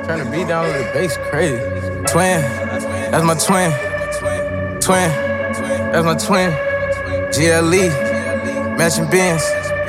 Turn the beat down with the bass crazy. Twin, that's my twin. Twin, that's my twin. GLE, matching Benz.